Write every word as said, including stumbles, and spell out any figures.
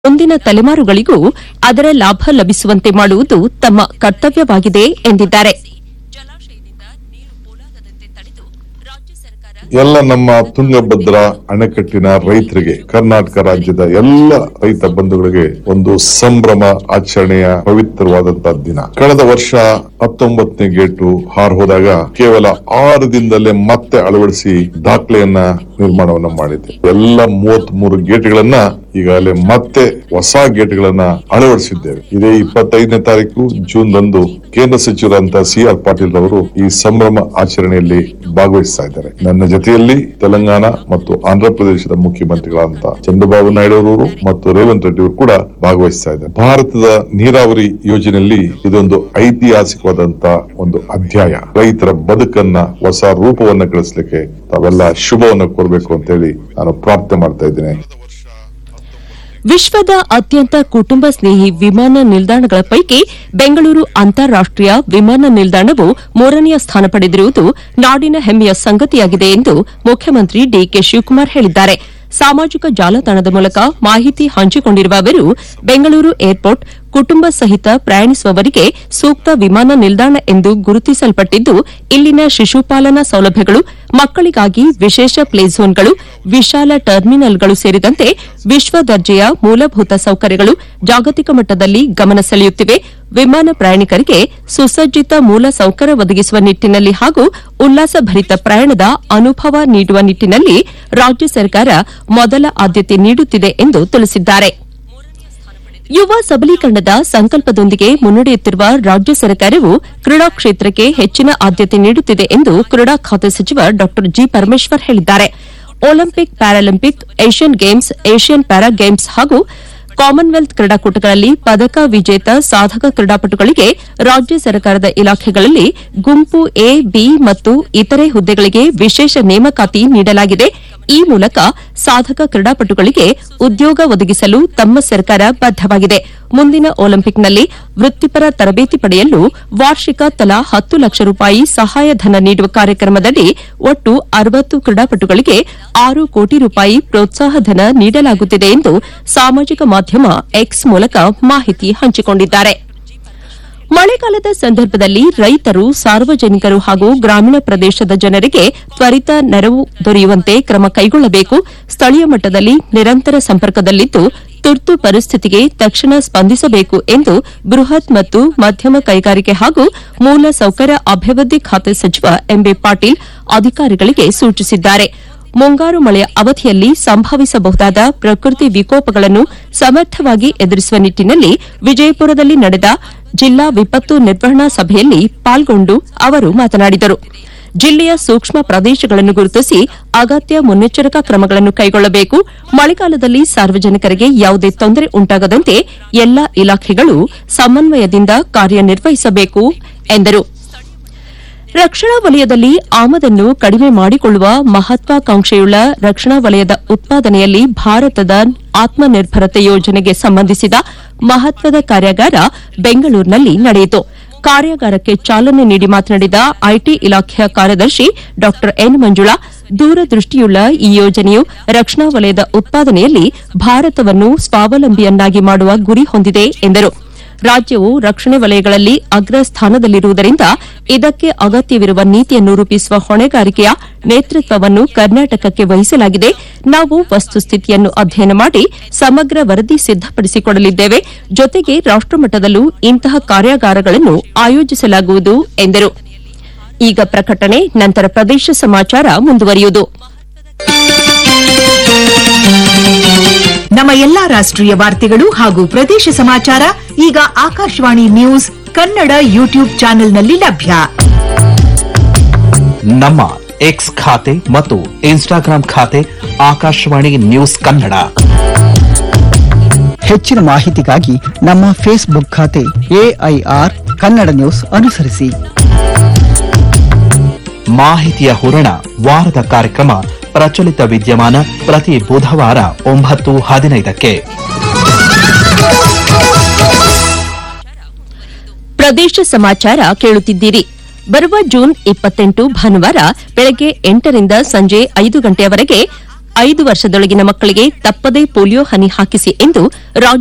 ಮುಂದಿನ ತಲೆಮಾರುಗಳಿಗೂ ಅದರ ಲಾಭ ಲಭಿಸುವಂತೆ ಮಾಡುವುದು ತಮ್ಮ ಕರ್ತವ್ಯವಾಗಿದೆ ಎಂದಿದ್ದಾರೆ. ಎಲ್ಲ ನಮ್ಮ ತುಂಗಭದ್ರಾ ಅಣೆಕಟ್ಟಿನ ರೈತರಿಗೆ, ಕರ್ನಾಟಕ ರಾಜ್ಯದ ಎಲ್ಲ ರೈತ ಬಂಧುಗಳಿಗೆ ಒಂದು ಸಂಭ್ರಮ ಆಚರಣೆಯ ಪವಿತ್ರವಾದಂತಹ ದಿನ. ಕಳೆದ ವರ್ಷ ಹತ್ತೊಂಬತ್ತನೇ ಗೇಟು ಹಾರ್ ಹೋದಾಗ ಕೇವಲ ಆರು ದಿನದಲ್ಲೇ ಮತ್ತೆ ಅಳವಡಿಸಿ ದಾಖಲೆಯನ್ನ ನಿರ್ಮಾಣವನ್ನ ಮಾಡಿದೆ. ಎಲ್ಲ ಮೂವತ್ತ್ ಮೂರು ಗೇಟ್ಗಳನ್ನ ಈಗಾಗಲೇ ಮತ್ತೆ ಹೊಸ ಗೇಟ್ಗಳನ್ನ ಅಳವಡಿಸಿದ್ದೇವೆ. ಇದೇ ಇಪ್ಪತ್ತೈದನೇ ತಾರೀಕು ಜೂನ್ ರಂದು ಕೇಂದ್ರ ಸಚಿವರಂತ ಸಿ ಆರ್ ಪಾಟೀಲ್ ಅವರು ಈ ಸಂಭ್ರಮ ಆಚರಣೆಯಲ್ಲಿ ಭಾಗವಹಿಸ್ತಾ ಇದ್ದಾರೆ. ನನ್ನ ಜೊತೆಯಲ್ಲಿ ತೆಲಂಗಾಣ ಮತ್ತು ಆಂಧ್ರ ಪ್ರದೇಶದ ಮುಖ್ಯಮಂತ್ರಿಗಳಂತ ಚಂದ್ರಬಾಬು ನಾಯ್ಡು ಅವರು ಮತ್ತು ರೇವಂತ್ ರೆಡ್ಡಿ ಅವರು ಕೂಡ ಭಾಗವಹಿಸ್ತಾ ಇದ್ದಾರೆ. ಭಾರತದ ನೀರಾವರಿ ಯೋಜನೆಯಲ್ಲಿ ಇದೊಂದು ಐತಿಹಾಸಿಕವಾದಂತಹ ಒಂದು ಅಧ್ಯಾಯ. ರೈತರ ಬದುಕನ್ನ ಹೊಸ ರೂಪವನ್ನ ಗಳಿಸಲಿಕ್ಕೆ ತಾವೆಲ್ಲ ಶುಭವನ್ನು ಕೋರಬೇಕು ಅಂತ ಹೇಳಿ ನಾನು ಪ್ರಾರ್ಥನೆ ಮಾಡ್ತಾ ಇದ್ದೇನೆ. ವಿಶ್ವದ ಅತ್ಯಂತ ಕುಟುಂಬ ಸ್ನೇಹಿ ವಿಮಾನ ನಿಲ್ದಾಣಗಳ ಪೈಕಿ ಬೆಂಗಳೂರು ಅಂತಾರಾಷ್ಟೀಯ ವಿಮಾನ ನಿಲ್ದಾಣವು ಮೂರನೆಯ ಸ್ಥಾನ ಪಡೆದಿರುವುದು ನಾಡಿನ ಹೆಮ್ಮೆಯ ಸಂಗತಿಯಾಗಿದೆ ಎಂದು ಮುಖ್ಯಮಂತ್ರಿ ಡಿಕೆ ಶಿವಕುಮಾರ್ ಹೇಳಿದ್ದಾರೆ. ಸಾಮಾಜಿಕ ಜಾಲತಾಣದ ಮೂಲಕ ಮಾಹಿತಿ ಹಂಚಿಕೊಂಡಿರುವ ಅವರು ಬೆಂಗಳೂರು ಏರ್ಪೋರ್ಟ್ ಕುಟುಂಬ ಸಹಿತ ಪ್ರಯಾಣಿಸುವವರಿಗೆ ಸೂಕ್ತ ವಿಮಾನ ನಿಲ್ದಾಣ ಎಂದು ಗುರುತಿಸಲ್ಪಟ್ಟಿದ್ದು, ಇಲ್ಲಿನ ಶಿಶುಪಾಲನಾ ಸೌಲಭ್ಯಗಳು, ಮಕ್ಕಳಿಗಾಗಿ ವಿಶೇಷ ಪ್ಲೇ ಝೋನ್ಗಳು, ವಿಶಾಲ ಟರ್ಮಿನಲ್ಗಳು ಸೇರಿದಂತೆ ವಿಶ್ವ ದರ್ಜೆಯ ಮೂಲಭೂತ ಸೌಕರ್ಯಗಳು ಜಾಗತಿಕ ಮಟ್ಟದಲ್ಲಿ ಗಮನ ಸೆಳೆಯುತ್ತಿವೆ. ವಿಮಾನ ಪ್ರಯಾಣಿಕರಿಗೆ ಸುಸಜ್ಜಿತ ಮೂಲ ಸೌಕರ್ಯ ಒದಗಿಸುವ ನಿಟ್ಟಿನಲ್ಲಿ ಹಾಗೂ ಉಲ್ಲಾಸಭರಿತ ಪ್ರಯಾಣದ ಅನುಭವ ನೀಡುವ ನಿಟ್ಟಿನಲ್ಲಿ ರಾಜ್ಯ ಸರ್ಕಾರ ಮೊದಲ ಆದ್ಯತೆ ನೀಡುತ್ತಿದೆ ಎಂದು ತಿಳಿಸಿದ್ದಾರೆ. ಯುವ ಸಬಲೀಕರಣದ ಸಂಕಲ್ಪದೊಂದಿಗೆ ಮುನ್ನಡೆಯುತ್ತಿರುವ ರಾಜ್ಯ ಸರ್ಕಾರವು ಕ್ರೀಡಾ ಕ್ಷೇತ್ರಕ್ಕೆ ಹೆಚ್ಚಿನ ಆದ್ಯತೆ ನೀಡುತ್ತಿದೆ ಎಂದು ಕ್ರೀಡಾ ಖಾತೆ ಸಚಿವ ಡಾ ಜಿ ಪರಮೇಶ್ವರ್ ಹೇಳಿದ್ದಾರೆ. Olympic, Paralympic, Asian games, Asian para games ಹಾಗೂ ಕಾಮನ್ವೆಲ್ತ್ ಕ್ರೀಡಾಕೂಟಗಳಲ್ಲಿ ಪದಕ ವಿಜೇತ ಸಾಧಕ ಕ್ರೀಡಾಪಟುಗಳಿಗೆ ರಾಜ್ಯ ಸರ್ಕಾರದ ಇಲಾಖೆಗಳಲ್ಲಿ ಗುಂಪು ಎ, ಬಿ ಮತ್ತು ಇತರೆ ಹುದ್ದೆಗಳಿಗೆ ವಿಶೇಷ ನೇಮಕಾತಿ ನೀಡಲಾಗಿದೆ. ಈ ಮೂಲಕ ಸಾಧಕ ಕ್ರೀಡಾಪಟುಗಳಿಗೆ ಉದ್ಯೋಗ ಒದಗಿಸಲು ತಮ್ಮ ಸರ್ಕಾರ ಬದ್ದವಾಗಿದೆ. ಮುಂದಿನ ಒಲಿಂಪಿಕ್ನಲ್ಲಿ ವೃತ್ತಿಪರ ತರಬೇತಿ ಪಡೆಯಲು ವಾರ್ಷಿಕ ತಲಾ ಹತ್ತು ಲಕ್ಷ ರೂಪಾಯಿ ಸಹಾಯಧನ ನೀಡುವ ಕಾರ್ಯಕ್ರಮದಡಿ ಒಟ್ಟು ಅರವತ್ತು ಕ್ರೀಡಾಪಟುಗಳಿಗೆ ಆರು ಕೋಟಿ ರೂಪಾಯಿ ಪ್ರೋತ್ಸಾಹಧನ ನೀಡಲಾಗುತ್ತಿದೆ ಎಂದು ಸಾಮಾಜಿಕ ಮಾಧ್ಯಮ ಎಕ್ಸ್ ಮೂಲಕ ಮಾಹಿತಿ ಹಂಚಿಕೊಂಡಿದ್ದಾರೆ. ಮಳೆಗಾಲದ ಸಂದರ್ಭದಲ್ಲಿ ರೈತರು, ಸಾರ್ವಜನಿಕರು ಹಾಗೂ ಗ್ರಾಮೀಣ ಪ್ರದೇಶದ ಜನರಿಗೆ ತ್ವರಿತ ನೆರವು ದೊರೆಯುವಂತೆ ಕ್ರಮ ಕೈಗೊಳ್ಳಬೇಕು. ಸ್ಥಳೀಯ ಮಟ್ಟದಲ್ಲಿ ನಿರಂತರ ಸಂಪರ್ಕದಲ್ಲಿದ್ದು ತುರ್ತು ಪರಿಸ್ಥಿತಿಗೆ ತಕ್ಷಣ ಸ್ಪಂದಿಸಬೇಕು ಎಂದು ಬೃಹತ್ ಮತ್ತು ಮಧ್ಯಮ ಕೈಗಾರಿಕೆ ಹಾಗೂ ಮೂಲ ಸೌಕರ್ಯ ಅಭಿವೃದ್ಧಿ ಖಾತೆ ಸಚಿವ ಎಂಬಿ ಪಾಟೀಲ್ ಅಧಿಕಾರಿಗಳಿಗೆ ಸೂಚಿಸಿದ್ದಾರೆ. ಮುಂಗಾರು ಮಳೆಯ ಅವಧಿಯಲ್ಲಿ ಸಂಭವಿಸಬಹುದಾದ ಪ್ರಕೃತಿ ವಿಕೋಪಗಳನ್ನು ಸಮರ್ಥವಾಗಿ ಎದುರಿಸುವ ನಿಟ್ಟಿನಲ್ಲಿ ವಿಜಯಪುರದಲ್ಲಿ ನಡೆದ ಜಿಲ್ಲಾ ವಿಪತ್ತು ನಿರ್ವಹಣಾ ಸಭೆಯಲ್ಲಿ ಪಾಲ್ಗೊಂಡು ಅವರು ಮಾತನಾಡಿದರು. ಜಿಲ್ಲೆಯ ಸೂಕ್ಷ್ಮ ಪ್ರದೇಶಗಳನ್ನು ಗುರುತಿಸಿ ಅಗತ್ಯ ಮುನ್ನೆಚ್ಚರಿಕಾ ಕ್ರಮಗಳನ್ನು ಕೈಗೊಳ್ಳಬೇಕು. ಮಳೆಗಾಲದಲ್ಲಿ ಸಾರ್ವಜನಿಕರಿಗೆ ಯಾವುದೇ ತೊಂದರೆ ಉಂಟಾಗದಂತೆ ಎಲ್ಲಾ ಇಲಾಖೆಗಳು ಸಮನ್ವಯದಿಂದ ಕಾರ್ಯನಿರ್ವಹಿಸಬೇಕು ಎಂದರು. ರಕ್ಷಣಾ ವಲಯದಲ್ಲಿ ಆಮದನ್ನು ಕಡಿಮೆ ಮಾಡಿಕೊಳ್ಳುವ ಮಹತ್ವಾಕಾಂಕ್ಷೆಯುಳ್ಳ ರಕ್ಷಣಾ ವಲಯದ ಉತ್ಪಾದನೆಯಲ್ಲಿ ಭಾರತದ ಆತ್ಮನಿರ್ಭರತೆ ಯೋಜನೆಗೆ ಸಂಬಂಧಿಸಿದ ಮಹತ್ವದ ಕಾರ್ಯಾಗಾರ ಬೆಂಗಳೂರಿನಲ್ಲಿ ನಡೆಯಿತು. ಕಾರ್ಯಾಗಾರಕ್ಕೆ ಚಾಲನೆ ನೀಡಿ ಮಾತನಾಡಿದ ಐಟಿ ಇಲಾಖೆಯ ಕಾರ್ಯದರ್ಶಿ ಡಾ ಎನ್ ಮಂಜುಳಾ, ದೂರದೃಷ್ಟಿಯುಳ್ಳ ಈ ಯೋಜನೆಯು ರಕ್ಷಣಾ ವಲಯದ ಉತ್ಪಾದನೆಯಲ್ಲಿ ಭಾರತವನ್ನು ಸ್ವಾವಲಂಬಿಯನ್ನಾಗಿ ಮಾಡುವ ಗುರಿ ಹೊಂದಿದೆ ಎಂದರು. ರಾಜ್ಯವು ರಕ್ಷಣೆ ವಲಯಗಳಲ್ಲಿ ಅಗ್ರ ಸ್ಥಾನದಲ್ಲಿರುವುದರಿಂದ ಇದಕ್ಕೆ ಅಗತ್ಯವಿರುವ ನೀತಿಯನ್ನು ರೂಪಿಸುವ ಹೊಣೆಗಾರಿಕೆಯ ನೇತೃತ್ವವನ್ನು ಕರ್ನಾಟಕಕ್ಕೆ ವಹಿಸಲಾಗಿದೆ. ನಾವು ವಸ್ತುಸ್ಥಿತಿಯನ್ನು ಅಧ್ಯಯನ ಮಾಡಿ ಸಮಗ್ರ ವರದಿ ಸಿದ್ದಪಡಿಸಿಕೊಡಲಿದ್ದೇವೆ. ಜೊತೆಗೆ ರಾಷ್ಟಮಟ್ಟದಲ್ಲೂ ಇಂತಹ ಕಾರ್ಯಾಗಾರಗಳನ್ನು ಆಯೋಜಿಸಲಾಗುವುದು ಎಂದರು. ಈಗ ಪ್ರಕಟಣೆ, ನಂತರ ಪ್ರದೇಶ ಸಮಾಚಾರ ಮುಂದುವರಿಯುವುದು. ನಮ್ಮ ಎಲ್ಲಾ ರಾಷ್ಟ್ರೀಯ ವಾರ್ತೆಗಳು ಹಾಗೂ ಪ್ರದೇಶ ಸಮಾಚಾರ ಈಗ ಆಕಾಶವಾಣಿ ನ್ಯೂಸ್ ಕನ್ನಡ ಯೂಟ್ಯೂಬ್ ಚಾನೆಲ್ನಲ್ಲಿ ಲಭ್ಯ. ನಮ್ಮ ಎಕ್ಸ್ ಖಾತೆ ಮತ್ತು ಇನ್ಸ್ಟಾಗ್ರಾಂ ಖಾತೆ ಆಕಾಶವಾಣಿ ನ್ಯೂಸ್ ಕನ್ನಡ. ಹೆಚ್ಚಿನ ಮಾಹಿತಿಗಾಗಿ ನಮ್ಮ ಫೇಸ್ಬುಕ್ ಖಾತೆ ಎಐಆರ್ ಕನ್ನಡ ನ್ಯೂಸ್ ಅನುಸರಿಸಿ. ಮಾಹಿತಿಯ ಹೂರಣ, ವಾರದ ಕಾರ್ಯಕ್ರಮ ಪ್ರಚಲಿತ ವಿದ್ಯಮಾನ ಪ್ರತಿ ಬುಧವಾರ ಒಂಬತ್ತು ಹದಿನೈದಕ್ಕೆ. ಪ್ರದೇಶ ಸಮಾಚಾರ ಕೇಳುತ್ತಿದ್ದೀರಿ. ಬರುವ ಜೂನ್ ಇಪ್ಪತ್ತೆಂಟು ಭಾನುವಾರ ಬೆಳಗ್ಗೆ ಎಂಟರಿಂದ ಸಂಜೆ ಐದು ಗಂಟೆಯವರೆಗೆ ಐದು ವರ್ಷದೊಳಗಿನ ಮಕ್ಕಳಿಗೆ ತಪ್ಪದೇ ಪೋಲಿಯೋ ಹನಿ ಹಾಕಿಸಿ ಎಂದು ರಾಜ್ಯ